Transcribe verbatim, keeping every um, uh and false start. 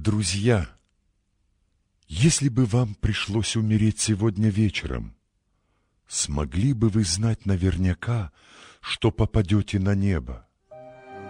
Друзья, если бы вам пришлось умереть сегодня вечером, смогли бы вы знать наверняка, что попадете на небо?